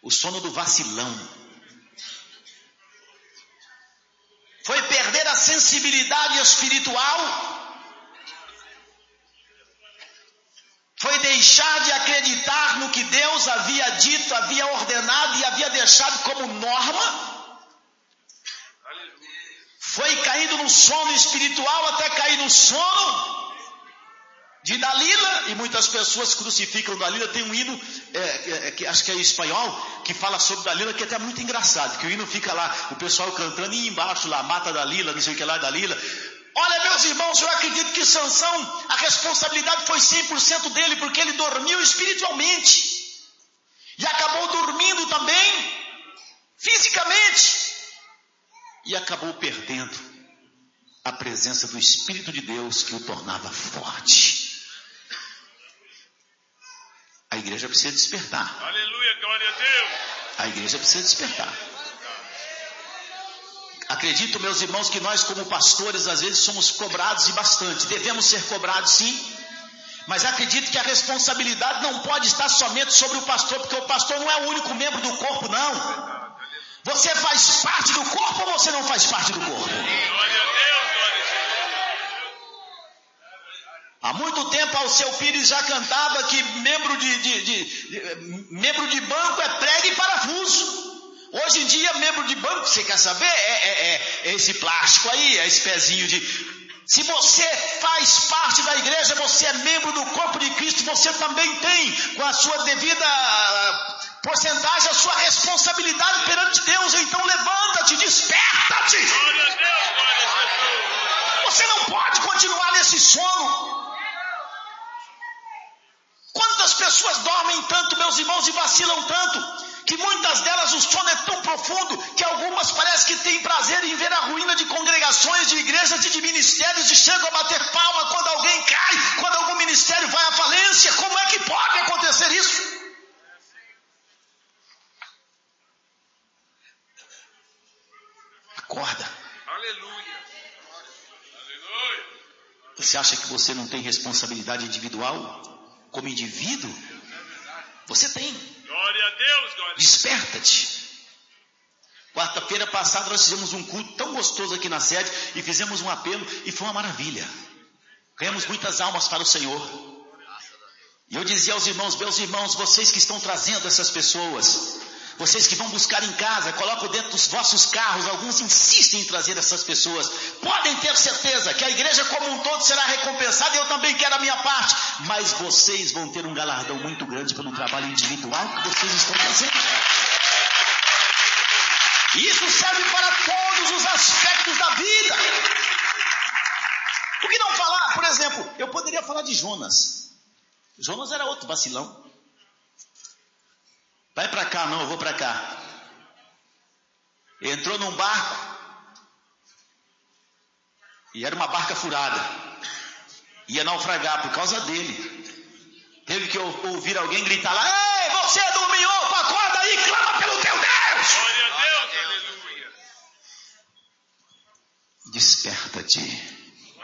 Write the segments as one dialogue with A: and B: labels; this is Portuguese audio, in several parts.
A: o sono do vacilão. Foi perder a sensibilidade espiritual. Foi deixar de acreditar no que Deus havia dito, havia ordenado e havia deixado como norma. Foi caindo no sono espiritual até cair no sono de Dalila, e muitas pessoas crucificam Dalila. Tem um hino, que acho que é em espanhol, que fala sobre Dalila, que é até muito engraçado, que o hino fica lá, o pessoal cantando, e embaixo lá, mata Dalila, não sei o que lá, Dalila. Olha, meus irmãos, eu acredito que Sansão, a responsabilidade foi 100% dele, porque ele dormiu espiritualmente, e acabou dormindo também, fisicamente, e acabou perdendo a presença do Espírito de Deus, que o tornava forte. A igreja precisa despertar.
B: Aleluia, glória a Deus.
A: A igreja precisa despertar. Acredito, meus irmãos, que nós como pastores às vezes somos cobrados e bastante. Devemos ser cobrados sim. Mas acredito que a responsabilidade não pode estar somente sobre o pastor, porque o pastor não é o único membro do corpo, não. Você faz parte do corpo ou você não faz parte do corpo?
B: Glória a Deus, glória a Deus.
A: Há muito tempo Alceu Pires já cantava que membro de banco é prego e parafuso. Hoje em dia, membro de banco, você quer saber? É esse plástico aí, é esse pezinho de... Se você faz parte da igreja, você é membro do corpo de Cristo, você também tem, com a sua devida porcentagem, a sua responsabilidade perante Deus. Então levanta-te, desperta-te.
B: Glória a Deus, glória a Jesus.
A: Você não pode continuar nesse sono. Quantas pessoas dormem tanto, meus irmãos, e vacilam tanto, que muitas delas o sono é tão profundo, que algumas parece que têm prazer em ver a ruína de congregações, de igrejas e de ministérios, e chegam a bater palma quando alguém cai, quando algum ministério vai à falência. Como é que pode acontecer isso? Acorda.
B: Aleluia. Aleluia.
A: Você acha que você não tem responsabilidade individual? Como indivíduo? Você tem.
B: Glória a Deus, glória a Deus.
A: Desperta-te. Quarta-feira passada nós fizemos um culto tão gostoso aqui na sede e fizemos um apelo e foi uma maravilha. Ganhamos muitas almas para o Senhor. E eu dizia aos irmãos, meus irmãos, vocês que estão trazendo essas pessoas, vocês que vão buscar em casa, colocam dentro dos vossos carros, alguns insistem em trazer essas pessoas, podem ter certeza que a igreja como um todo será recompensada, e eu também quero a minha parte, mas vocês vão ter um galardão muito grande pelo trabalho individual que vocês estão fazendo. E isso serve para todos os aspectos da vida. Por que não falar, por exemplo, eu poderia falar de Jonas. Jonas era outro vacilão. Vai para cá, não, eu vou para cá. Entrou num barco e era uma barca furada. Ia naufragar por causa dele. Teve que ouvir alguém gritar lá: ei, você do minhoco, acorda aí, clama pelo teu Deus.
B: Glória a Deus, aleluia.
A: Desperta-te.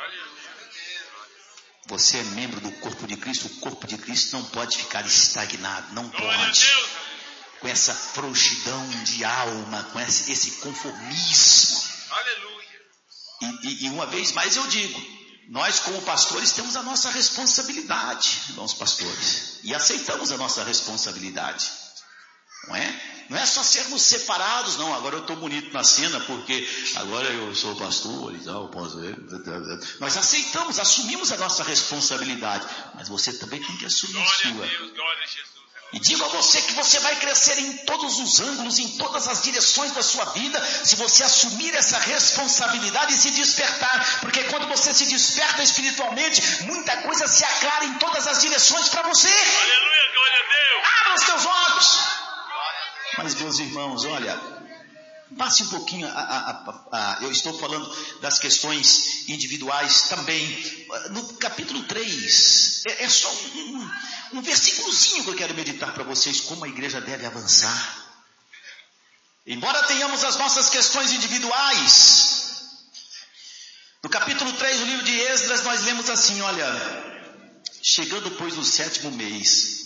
A: Você é membro do corpo de Cristo. O corpo de Cristo não pode ficar estagnado, não
B: Glória a
A: pode.
B: Deus.
A: Com essa frouxidão de alma, com esse conformismo.
B: Aleluia.
A: E uma vez mais eu digo, nós como pastores temos a nossa responsabilidade, irmãos pastores, e aceitamos a nossa responsabilidade, não é? Não é só sermos separados, não. Agora eu estou bonito na cena porque agora eu sou pastor e tal, posso ver. Nós aceitamos, assumimos a nossa responsabilidade, mas você também tem que assumir a
B: Glória
A: sua.
B: a Deus, glória a Jesus.
A: E digo a você que você vai crescer em todos os ângulos, em todas as direções da sua vida, se você assumir essa responsabilidade e se despertar. Porque quando você se desperta espiritualmente, muita coisa se aclara em todas as direções para você.
B: Aleluia, glória a Deus.
A: Abra os teus olhos. Mas meus irmãos, olha, passe um pouquinho, eu estou falando das questões individuais também. No capítulo 3, é só um versículozinho que eu quero meditar para vocês, como a igreja deve avançar. Embora tenhamos as nossas questões individuais, no capítulo 3 do livro de Esdras nós lemos assim, olha: chegando pois no 7º mês,